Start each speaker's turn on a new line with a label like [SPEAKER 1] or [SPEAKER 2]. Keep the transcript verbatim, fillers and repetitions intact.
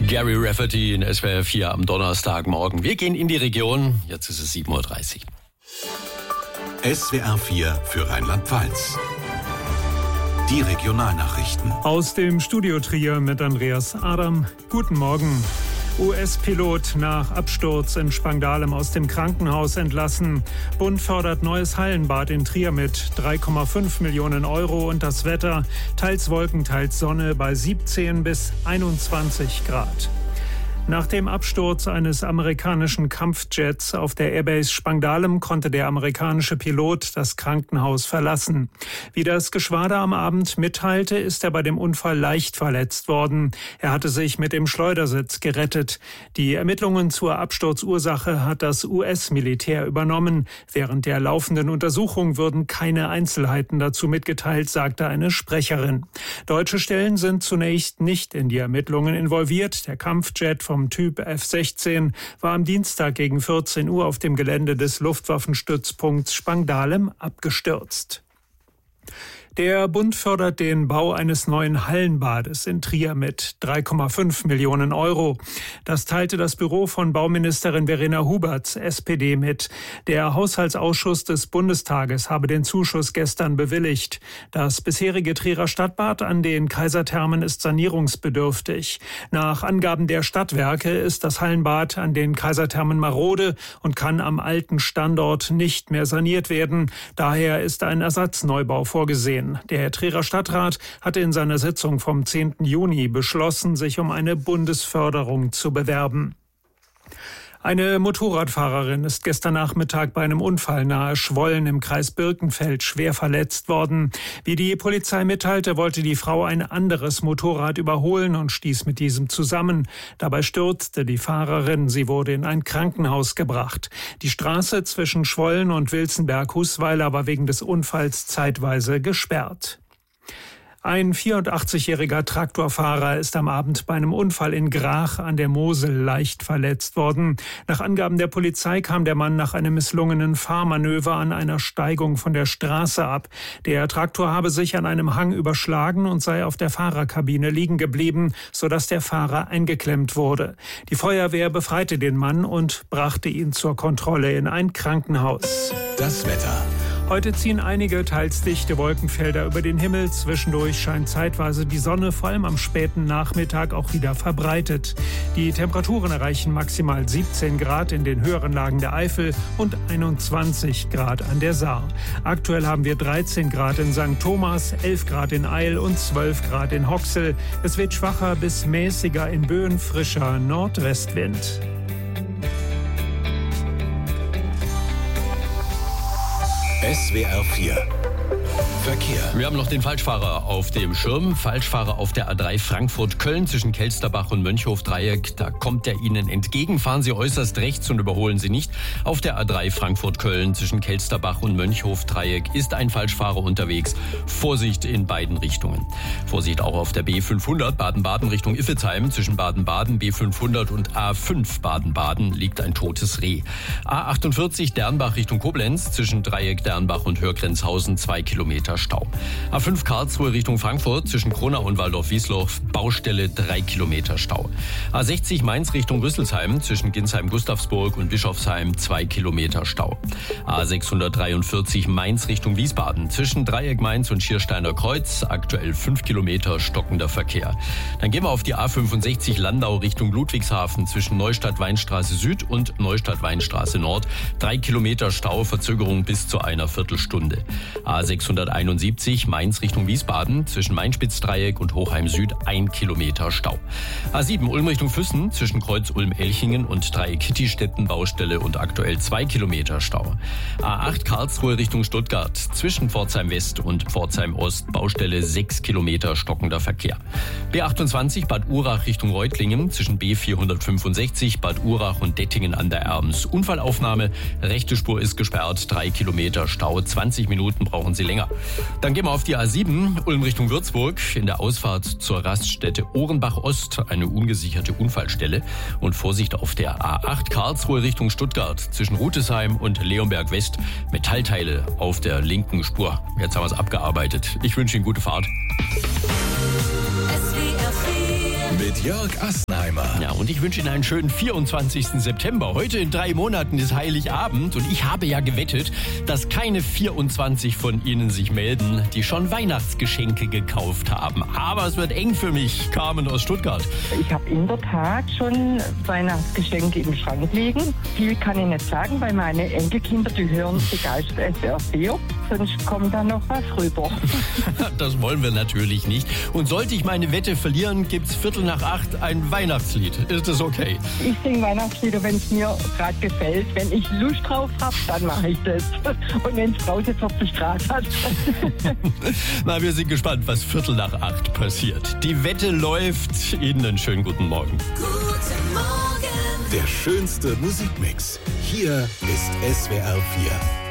[SPEAKER 1] Gary Rafferty in S W R vier am Donnerstagmorgen. Wir gehen in die Region. Jetzt ist es sieben Uhr dreißig.
[SPEAKER 2] S W R vier für Rheinland-Pfalz. Die Regionalnachrichten.
[SPEAKER 3] Aus dem Studio Trier mit Andreas Adam. Guten Morgen. U S-Pilot nach Absturz in Spangdahlem aus dem Krankenhaus entlassen. Bund fördert neues Hallenbad in Trier mit drei Komma fünf Millionen Euro und das Wetter teils Wolken, teils Sonne bei siebzehn bis einundzwanzig Grad. Nach dem Absturz eines amerikanischen Kampfjets auf der Airbase Spangdahlem konnte der amerikanische Pilot das Krankenhaus verlassen. Wie das Geschwader am Abend mitteilte, ist er bei dem Unfall leicht verletzt worden. Er hatte sich mit dem Schleudersitz gerettet. Die Ermittlungen zur Absturzursache hat das U S-Militär übernommen. Während der laufenden Untersuchung würden keine Einzelheiten dazu mitgeteilt, sagte eine Sprecherin. Deutsche Stellen sind zunächst nicht in die Ermittlungen involviert. Der Kampfjet vom Vom Typ F sechzehn war am Dienstag gegen vierzehn Uhr auf dem Gelände des Luftwaffenstützpunkts Spangdahlem abgestürzt. Der Bund fördert den Bau eines neuen Hallenbades in Trier mit drei Komma fünf Millionen Euro. Das teilte das Büro von Bauministerin Verena Huberts, S P D, mit. Der Haushaltsausschuss des Bundestages habe den Zuschuss gestern bewilligt. Das bisherige Trierer Stadtbad an den Kaiserthermen ist sanierungsbedürftig. Nach Angaben der Stadtwerke ist das Hallenbad an den Kaiserthermen marode und kann am alten Standort nicht mehr saniert werden. Daher ist ein Ersatzneubau vorgesehen. Der Trierer Stadtrat hatte in seiner Sitzung vom zehnten Juni beschlossen, sich um eine Bundesförderung zu bewerben. Eine Motorradfahrerin ist gestern Nachmittag bei einem Unfall nahe Schwollen im Kreis Birkenfeld schwer verletzt worden. Wie die Polizei mitteilte, wollte die Frau ein anderes Motorrad überholen und stieß mit diesem zusammen. Dabei stürzte die Fahrerin. Sie wurde in ein Krankenhaus gebracht. Die Straße zwischen Schwollen und Wilzenberg-Husweiler war wegen des Unfalls zeitweise gesperrt. Ein vierundachtzigjähriger Traktorfahrer ist am Abend bei einem Unfall in Grach an der Mosel leicht verletzt worden. Nach Angaben der Polizei kam der Mann nach einem misslungenen Fahrmanöver an einer Steigung von der Straße ab. Der Traktor habe sich an einem Hang überschlagen und sei auf der Fahrerkabine liegen geblieben, sodass der Fahrer eingeklemmt wurde. Die Feuerwehr befreite den Mann und brachte ihn zur Kontrolle in ein Krankenhaus.
[SPEAKER 2] Das Wetter.
[SPEAKER 3] Heute ziehen einige teils dichte Wolkenfelder über den Himmel. Zwischendurch scheint zeitweise die Sonne, vor allem am späten Nachmittag, auch wieder verbreitet. Die Temperaturen erreichen maximal siebzehn Grad in den höheren Lagen der Eifel und einundzwanzig Grad an der Saar. Aktuell haben wir dreizehn Grad in Sankt Thomas, elf Grad in Eil und zwölf Grad in Hoxel. Es wird schwacher bis mäßiger in Böen, frischer Nordwestwind.
[SPEAKER 2] S W R vier Verkehr.
[SPEAKER 1] Wir haben noch den Falschfahrer auf dem Schirm. Falschfahrer auf der A drei Frankfurt-Köln zwischen Kelsterbach und Mönchhof-Dreieck. Da kommt er Ihnen entgegen. Fahren Sie äußerst rechts und überholen Sie nicht. Auf der A drei Frankfurt-Köln zwischen Kelsterbach und Mönchhof-Dreieck ist ein Falschfahrer unterwegs. Vorsicht in beiden Richtungen. Vorsicht auch auf der B fünfhundert Baden-Baden Richtung Iffezheim. Zwischen Baden-Baden, B fünfhundert und A fünf Baden-Baden liegt ein totes Reh. A achtundvierzig Dernbach Richtung Koblenz zwischen Dreieck Dernbach und Hörgrenzhausen zwei Kilometer Stau. A fünf Karlsruhe Richtung Frankfurt zwischen Kronau und Waldorf-Wiesloch Baustelle drei Kilometer Stau. A sechzig Mainz Richtung Rüsselsheim zwischen Ginsheim-Gustavsburg und Bischofsheim zwei Kilometer Stau. A sechshundertdreiundvierzig Mainz Richtung Wiesbaden zwischen Dreieck Mainz und Schiersteiner Kreuz aktuell fünf Kilometer stockender Verkehr. Dann gehen wir auf die A fünfundsechzig Landau Richtung Ludwigshafen zwischen Neustadt-Weinstraße Süd und Neustadt-Weinstraße Nord drei Kilometer Stau, Verzögerung bis zu einer Viertelstunde. A sechshunderteinundsiebzig Mainz Richtung Wiesbaden zwischen Mainspitzdreieck und Hochheim Süd ein Kilometer Stau. A sieben Ulm Richtung Füssen zwischen Kreuz Ulm-Elchingen und Dreieck Kittistetten Baustelle und aktuell zwei Kilometer Stau. A acht Karlsruhe Richtung Stuttgart zwischen Pforzheim West und Pforzheim Ost Baustelle sechs Kilometer stockender Verkehr. B achtundzwanzig Bad Urach Richtung Reutlingen zwischen B vierhundertfünfundsechzig Bad Urach und Dettingen an der Erms. Unfallaufnahme, rechte Spur ist gesperrt, drei Kilometer Stau, zwanzig Minuten brauchen Sie länger. Dann gehen wir auf die A sieben, Ulm Richtung Würzburg, in der Ausfahrt zur Raststätte Ohrenbach Ost, eine ungesicherte Unfallstelle. Und Vorsicht auf der A acht, Karlsruhe Richtung Stuttgart, zwischen Rutesheim und Leonberg West, Metallteile auf der linken Spur. Jetzt haben wir es abgearbeitet. Ich wünsche Ihnen gute Fahrt.
[SPEAKER 2] Mit Jörg Assenheimer. Unternehmer.
[SPEAKER 1] Ja, und ich wünsche Ihnen einen schönen vierundzwanzigsten September. Heute in drei Monaten ist Heiligabend und ich habe ja gewettet, dass keine vierundzwanzig von Ihnen sich melden, die schon Weihnachtsgeschenke gekauft haben. Aber es wird eng für mich. Carmen aus Stuttgart.
[SPEAKER 4] Ich habe in der Tat schon Weihnachtsgeschenke im Schrank liegen. Viel kann ich nicht sagen, weil meine Enkelkinder, die hören begeistert S W R vier. Sonst kommt da noch was rüber.
[SPEAKER 1] Das wollen wir natürlich nicht. Und sollte ich meine Wette verlieren, gibt's Viertel nach acht ein Weihnachtslied. Ist das okay?
[SPEAKER 4] Ich singe Weihnachtslieder, wenn es mir gerade gefällt. Wenn ich Lust drauf habe, dann mache ich das. Und wenn es draußen vierzig Grad hat.
[SPEAKER 1] Na, wir sind gespannt, was Viertel nach acht passiert. Die Wette läuft. Ihnen einen schönen guten Morgen.
[SPEAKER 5] Guten Morgen.
[SPEAKER 2] Der schönste Musikmix. Hier ist S W R vier.